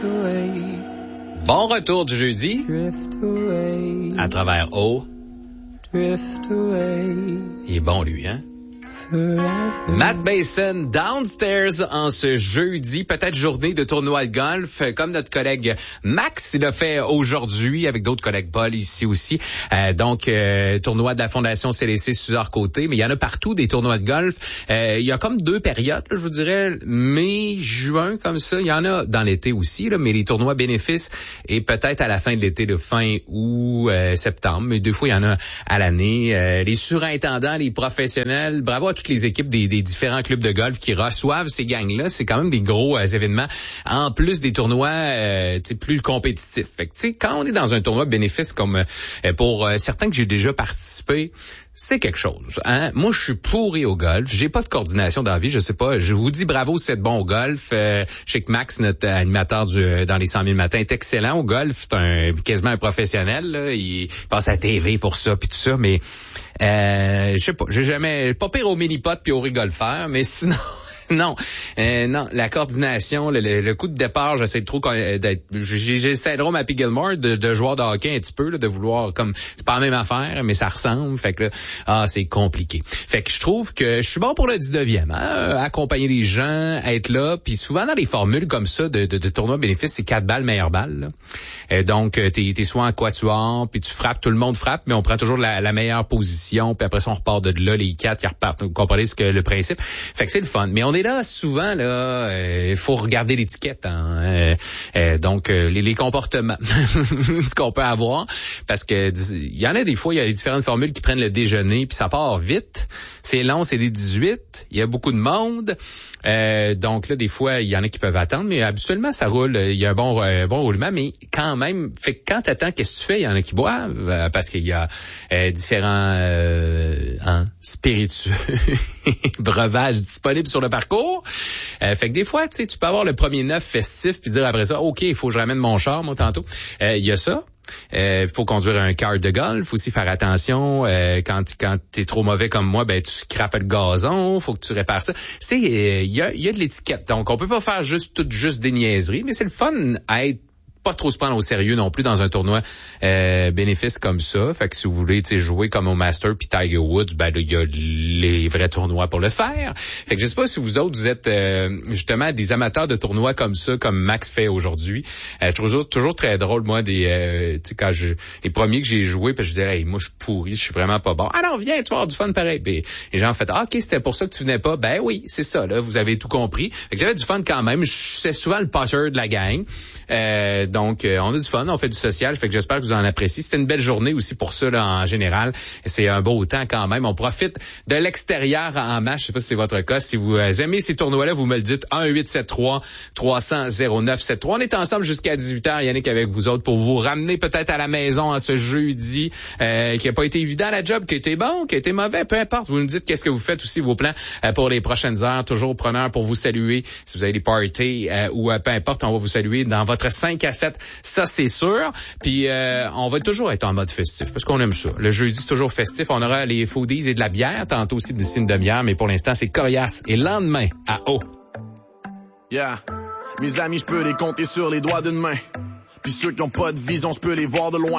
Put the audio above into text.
Bon retour du jeudi à travers O. Il est bon, lui, hein? Matt Bason, Downstairs en ce jeudi, peut-être journée de tournoi de golf, comme notre collègue Max l'a fait aujourd'hui avec d'autres collègues Paul ici aussi. Tournoi de la Fondation CLC Suzor-Côté, mais il y en a partout des tournois de golf. Il y a comme deux périodes, là, je vous dirais, mai, juin, comme ça. Il y en a dans l'été aussi, là, mais les tournois bénéfices et peut-être à la fin de l'été, de fin août, septembre, mais deux fois il y en a à l'année. Les surintendants, les professionnels, bravo à toutes les équipes des différents clubs de golf qui reçoivent ces gangs-là. C'est quand même des gros événements, en plus des tournois plus compétitifs. Fait que, quand on est dans un tournoi bénéfice comme pour certains que j'ai déjà participé, c'est quelque chose. Hein? Moi, je suis pourri au golf. J'ai pas de coordination dans la vie, je sais pas. Je vous dis bravo si vous êtes bon au golf. Je sais que Max, notre animateur dans les 100 000 matins, est excellent au golf. C'est quasiment un professionnel. Là. Il passe à la TV pour ça puis tout ça, mais je sais pas. J'ai jamais pas pire au mini-pot puis au rigolfeur, mais sinon. Non, la coordination, le coup de départ, j'essaie trop d'être. J'ai le syndrome Happy Gilmore de joueur de hockey un petit peu, là, de vouloir comme c'est pas la même affaire, mais ça ressemble. Fait que là, c'est compliqué. Fait que je trouve que je suis bon pour le 19e, hein, accompagner les gens, être là, puis souvent dans les formules comme ça de tournois bénéfices, c'est 4 balles meilleure balle. Là. Donc t'es soit en quatuor, puis tu frappes, tout le monde frappe, mais on prend toujours la meilleure position, puis après ça on repart de là les 4 qui repartent. Vous comprenez le principe. Fait que c'est le fun. Mais on est là souvent là, il faut regarder l'étiquette, hein, donc les comportements ce qu'on peut avoir, parce que il y en a des fois, il y a les différentes formules qui prennent le déjeuner puis ça part vite, c'est long, c'est des 18, il y a beaucoup de monde, donc là des fois il y en a qui peuvent attendre, mais habituellement ça roule, il y a un bon roulement, mais quand même, fait que quand t'attends, qu'est-ce que tu fais? Il y en a qui boivent parce qu'il y a différents spiritueux breuvages disponibles sur le parcours. Fait que des fois, tu peux avoir le premier 9 festif puis dire après ça, OK, il faut que je ramène mon char, moi, tantôt. Il y a ça. Il faut conduire un car de golf, faut aussi faire attention quand t'es trop mauvais comme moi, ben tu scrapes le gazon, faut que tu répares ça. C'est il y a de l'étiquette. Donc on peut pas faire juste des niaiseries, mais c'est le fun à être pas trop se prendre au sérieux non plus dans un tournoi bénéfice comme ça. Fait que si vous voulez jouer comme au Master puis Tiger Woods, ben il y a les vrais tournois pour le faire. Fait que je sais pas si vous autres vous êtes justement des amateurs de tournois comme ça, comme Max fait aujourd'hui. Je trouve toujours très drôle, moi, quand les premiers que j'ai joué, puis je disais hey, moi je suis pourri, je suis vraiment pas bon. Alors viens, tu vas avoir du fun pareil. Puis les gens ont fait OK, c'était pour ça que tu venais pas. Ben oui, c'est ça là, vous avez tout compris. Fait que j'avais du fun quand même. C'est souvent le putter de la gang. Donc, on a du fun, on fait du social, fait que j'espère que vous en appréciez. C'était une belle journée aussi pour ça, là, en général. C'est un beau temps quand même. On profite de l'extérieur en match. Je sais pas si c'est votre cas. Si vous aimez ces tournois-là, vous me le dites. 1-873-300-0973. On est ensemble jusqu'à 18h, Yannick, avec vous autres, pour vous ramener peut-être à la maison en ce jeudi, qui a pas été évident la job, qui a été bon, qui a été mauvais, peu importe. Vous nous dites qu'est-ce que vous faites aussi, vos plans pour les prochaines heures. Toujours preneur pour vous saluer. Si vous avez des parties ou peu importe, on va vous saluer dans votre 5 à 7, ça c'est sûr. Puis on va toujours être en mode festif parce qu'on aime ça. Le jeudi c'est toujours festif. On aura les foodies et de la bière, tantôt aussi d'ici une demi-heure, mais pour l'instant c'est coriace et lendemain à eau. Yeah, mes amis je peux les compter sur les doigts d'une main. Puis ceux qui ont pas de vision je peux les voir de loin.